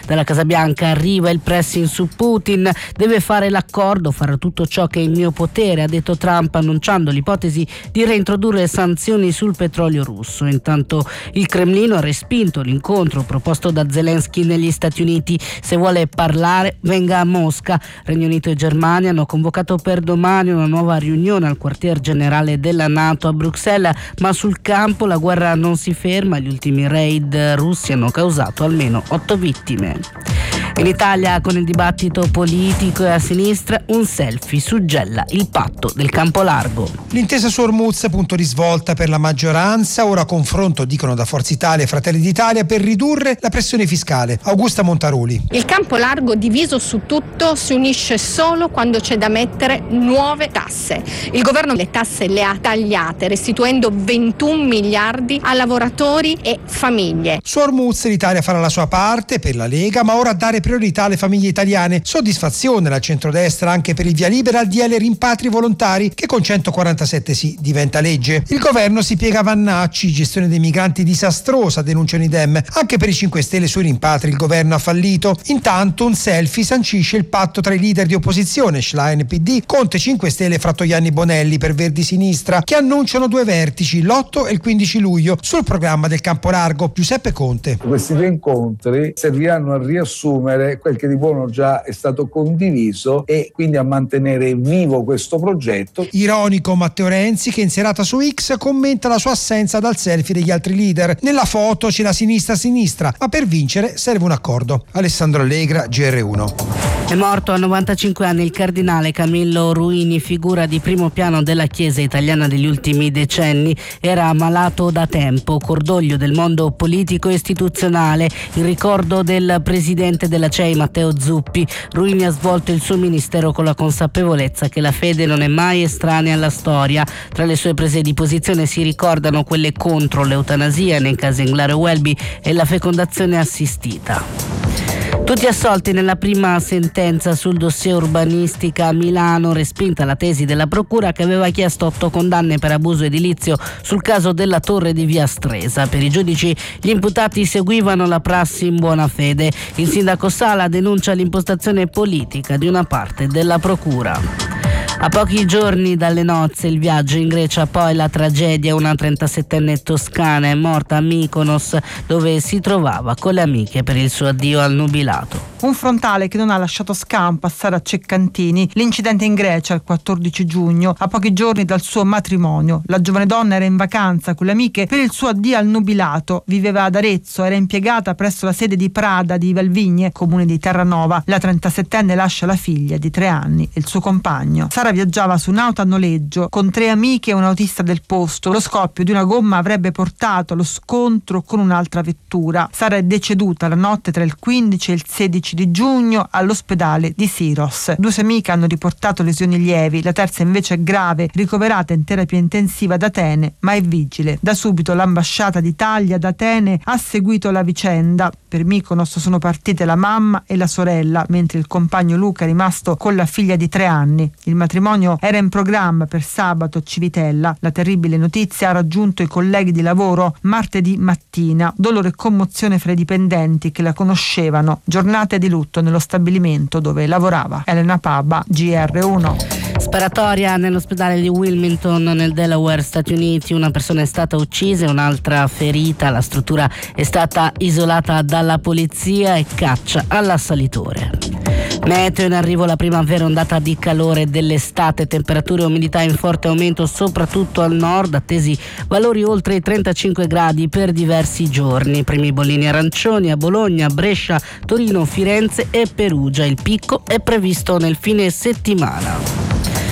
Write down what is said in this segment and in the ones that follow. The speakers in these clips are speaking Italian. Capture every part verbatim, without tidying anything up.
Dalla Casa Bianca arriva il pressing su Putin, deve fare l'accordo, farò tutto ciò che è in mio potere, ha detto Trump, annunciando l'ipotesi di reintrodurre sanzioni sul petrolio russo. Intanto il Cremlino ha respinto l'incontro proposto da Zelensky negli Stati Uniti. Se vuole parlare venga a Mosca. Regno Unito e Germania hanno convocato per domani una nuova riunione al quartier generale della NATO a Bruxelles, ma sul campo la guerra non si ferma. Gli ultimi raid russi hanno causato almeno otto vittime. In Italia, con il dibattito politico e a sinistra, un selfie suggella il patto del campo largo. L'intesa su Hormuz, punto di svolta per la maggioranza, ora confronto, dicono da Forza Italia e Fratelli d'Italia, per ridurre la pressione fiscale. Augusta Montaruli. Il campo largo diviso su tutto si unisce solo quando c'è da mettere nuove tasse. Il governo le tasse le ha tagliate, restituendo ventuno miliardi a lavoratori e famiglie. Su Hormuz l'Italia farà la sua parte per la Lega, ma ora dare priorità alle famiglie italiane. Soddisfazione dal centrodestra anche per il via libera al D L rimpatri volontari, che con centoquarantasette sì diventa legge. Il governo si piega a Vannacci, gestione dei migranti disastrosa, denunciano i Dem. Anche per i cinque Stelle sui rimpatri il governo ha fallito. Intanto un selfie sancisce il patto tra i leader di opposizione, Schlein P D, Conte cinque Stelle e Frattoianni Bonelli per Verdi Sinistra, che annunciano due vertici, l'otto e il quindici luglio, sul programma del campo largo. Giuseppe Conte. Questi due incontri serviranno a riassumere quel che di buono già è stato condiviso e quindi a mantenere vivo questo progetto. Ironico Matteo Renzi, che in serata su X commenta la sua assenza dal selfie degli altri leader. Nella foto c'è la sinistra sinistra, ma per vincere serve un accordo. Alessandro Allegra, G R uno. È morto a novantacinque anni il cardinale Camillo Ruini, figura di primo piano della Chiesa italiana degli ultimi decenni. Era ammalato da tempo, cordoglio del mondo politico e istituzionale, in ricordo del presidente della C E I Matteo Zuppi. Ruini ha svolto il suo ministero con la consapevolezza che la fede non è mai estranea alla storia. Tra le sue prese di posizione si ricordano quelle contro l'eutanasia nei casi Englaro e Welby e la fecondazione assistita. Tutti assolti nella prima sentenza sul dossier urbanistica a Milano, respinta la tesi della procura che aveva chiesto otto condanne per abuso edilizio sul caso della torre di via Stresa. Per i giudici gli imputati seguivano la prassi in buona fede. Il sindaco Sala denuncia l'impostazione politica di una parte della procura. A pochi giorni dalle nozze, il viaggio in Grecia, poi la tragedia. Una trentasettenne toscana è morta a Mykonos, dove si trovava con le amiche per il suo addio al nubilato. Un frontale che non ha lasciato scampo a Sara Ceccantini. L'incidente in Grecia il quattordici giugno, a pochi giorni dal suo matrimonio. La giovane donna era in vacanza con le amiche per il suo addio al nubilato. Viveva ad Arezzo, era impiegata presso la sede di Prada di Valvigne, comune di Terranova. La trentasettenne lascia la figlia di tre anni e il suo compagno. Sara viaggiava su un'auto a noleggio con tre amiche e un autista del posto. Lo scoppio di una gomma avrebbe portato allo scontro con un'altra vettura. Sara è deceduta la notte tra il quindici e il sedici di giugno all'ospedale di Siros. Due sue amiche hanno riportato lesioni lievi, la terza invece è grave, ricoverata in terapia intensiva ad Atene, ma è vigile. Da subito l'ambasciata d'Italia ad Atene ha seguito la vicenda. Per Mykonos sono partite la mamma e la sorella, mentre il compagno Luca è rimasto con la figlia di tre anni. Il matrimonio era in programma per sabato a Civitella. La terribile notizia ha raggiunto i colleghi di lavoro martedì mattina. Dolore e commozione fra i dipendenti che la conoscevano. Giornate di lutto nello stabilimento dove lavorava. Elena Paba, G R uno. Sparatoria nell'ospedale di Wilmington nel Delaware, Stati Uniti. Una persona è stata uccisa e un'altra ferita. La struttura è stata isolata dalla polizia e caccia all'assalitore. Meteo: in arrivo la prima vera ondata di calore dell'estate, temperature e umidità in forte aumento soprattutto al nord, attesi valori oltre i trentacinque gradi per diversi giorni. Primi bollini arancioni a Bologna, Brescia, Torino, Firenze e Perugia. Il picco è previsto nel fine settimana.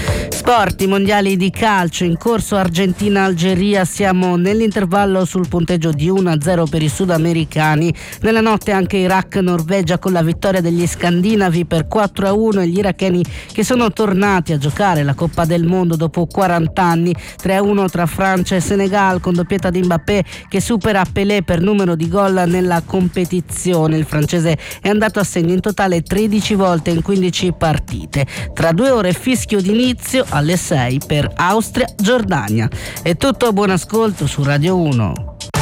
Sport, i mondiali di calcio in corso Argentina-Algeria, siamo nell'intervallo sul punteggio di uno a zero per i sudamericani. Nella notte anche Iraq-Norvegia con la vittoria degli scandinavi per quattro a uno e gli iracheni che sono tornati a giocare la Coppa del Mondo dopo quaranta anni. tre a uno tra Francia e Senegal con doppietta di Mbappé che supera Pelé per numero di gol nella competizione. Il francese è andato a segno in totale tredici volte in quindici partite. Tra due ore fischio d'inizio alle sei per Austria-Giordania. È tutto, buon ascolto su Radio uno.